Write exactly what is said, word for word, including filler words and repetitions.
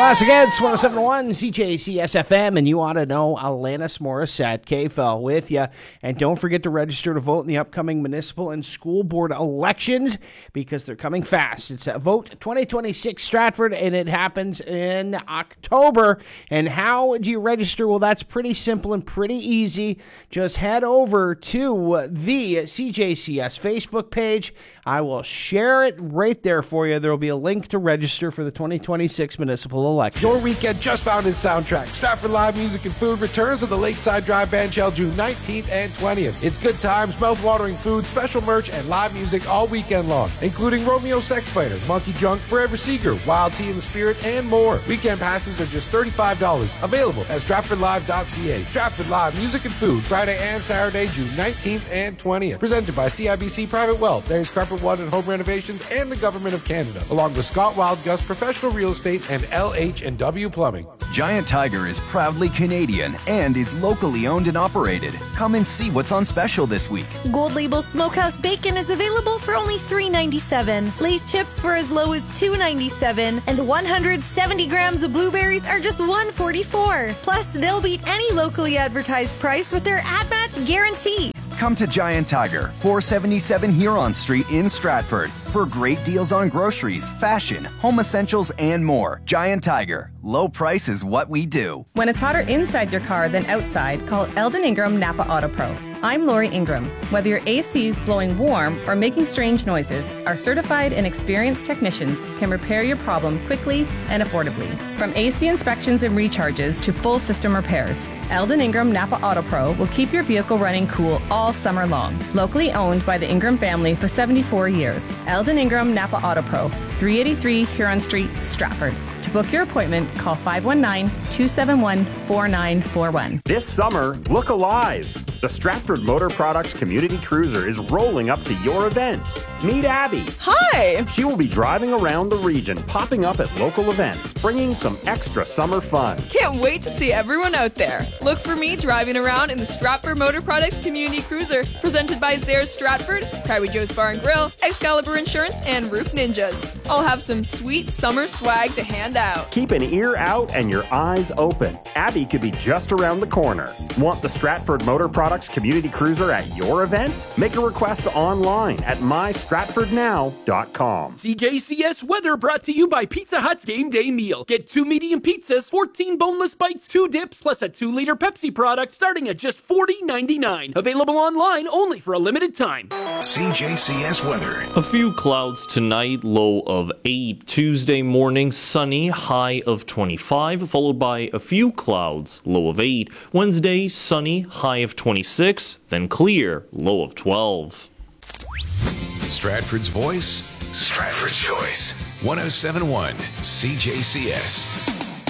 Classic Hits, one oh seven point one C J C S F M, and you ought to know Alanis Morissette, K F L with you. And don't forget to register to vote in the upcoming municipal and school board elections because they're coming fast. It's a Vote twenty twenty-six Stratford, and it happens in October. And how do you register? Well, that's pretty simple and pretty easy. Just head over to the C J C S Facebook page. I will share it right there for you. There will be a link to register for the twenty twenty-six municipal election. Your weekend just found in Soundtrack. Stratford Live Music and Food returns to the Lakeside Drive Band Shell June nineteenth and twentieth. It's good times, mouth-watering food, special merch, and live music all weekend long, including Romeo Sex Fighter, Monkey Junk, Forever Seeker, Wild Tea in the Spirit, and more. Weekend passes are just thirty-five dollars. Available at stratford live dot c a. Stratford Live Music and Food, Friday and Saturday, June nineteenth and twentieth. Presented by C I B C Private Wealth, There's Carpet One and Home Renovations, and the Government of Canada, along with Scott Wildgus Professional Real Estate and L H and W Plumbing. Giant Tiger is proudly Canadian and is locally owned and operated. Come and see what's on special this week. Gold Label Smokehouse Bacon is available for only three ninety-seven. Lay's chips for as low as two ninety-seven, and one hundred seventy grams of blueberries are just one forty-four. Plus, they'll beat any locally advertised price with their ad match guarantee. Come to Giant Tiger, four seventy-seven Huron Street in Stratford for great deals on groceries, fashion, home essentials, and more. Giant Tiger, low price is what we do. When it's hotter inside your car than outside, call Eldon Ingram Napa Auto Pro. I'm Lori Ingram. Whether your A C is blowing warm or making strange noises, our certified and experienced technicians can repair your problem quickly and affordably. From A C inspections and recharges to full system repairs, Eldon Ingram Napa Auto Pro will keep your vehicle running cool all summer long. Locally owned by the Ingram family for seventy-four years. Eldon Ingram Napa Auto Pro, three eighty-three Huron Street, Stratford. To book your appointment, call five one nine, two seven one, four nine four one. This summer, look alive. The Stratford Motor Products Community Cruiser is rolling up to your event. Meet Abby. Hi. She will be driving around the region, popping up at local events, bringing some extra summer fun. Can't wait to see everyone out there. Look for me driving around in the Stratford Motor Products Community Cruiser, presented by Zara Stratford, Private Joe's Bar and Grill, Excalibur Insurance, and Roof Ninjas. I'll have some sweet summer swag to hand out. Keep an ear out and your eyes open. Abby could be just around the corner. Want the Stratford Motor Products Community Cruiser at your event? Make a request online at my stratford now dot com. C J C S weather brought to you by Pizza Hut's Game Day Meal. Get two medium pizzas, fourteen boneless bites, two dips, plus a two liter Pepsi product starting at just forty ninety-nine. Available online only for a limited time. C J C S weather. A few clouds tonight, low of eight. Tuesday morning, sunny, high of twenty-five, followed by a few clouds, low of eight. Wednesday, sunny, high of twenty-six, then clear, low of twelve. Stratford's voice, Stratford's choice. one oh seven point one C J C S.